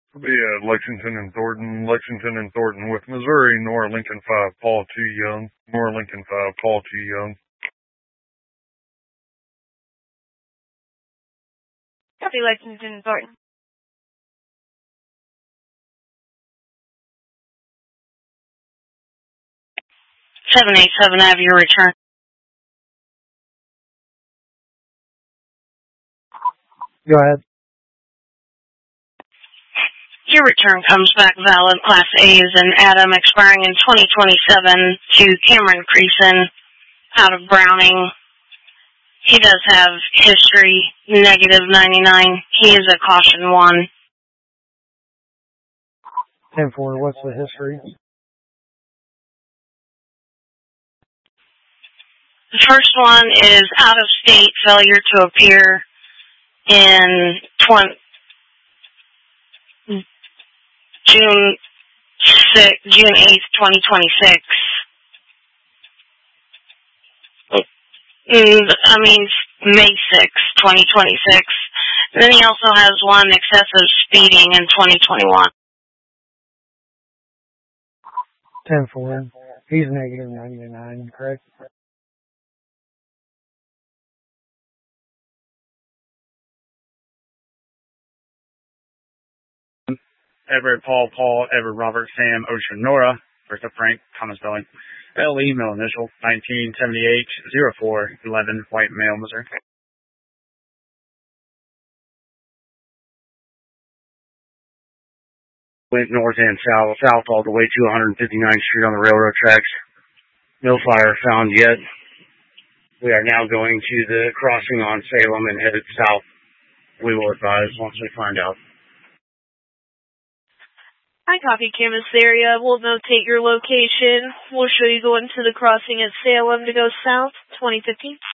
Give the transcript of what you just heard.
Lexington and Thornton with Missouri, Nora Lincoln 5, Paul 2 Young, Nora Lincoln 5, Paul 2 Young. Copy Lexington and Thornton. (787) have your return. Go ahead. Your return comes back valid. Class A is an Adam expiring in 2027 to Cameron Creason out of Browning. He does have history, -99. He is a caution 1. 10-4, what's the history? The first one is out-of-state failure to appear in June 8th, 2026. May 6th, 2026. And then he also has one excessive speeding in 2021. 10-4. He's -99, correct? Everett, Paul, Everett, Robert, Sam, Ocean, Nora, Bertha, Frank, Thomas, Billy, LE, middle initial, 1978-04-11, White Male, Missouri. Went north and south all the way to 159th Street on the railroad tracks. No fire found yet. We are now going to the crossing on Salem and headed south. We will advise once we find out. I copy canvas area. We'll notate your location. We'll show you going to the crossing at Salem to go south, 2015.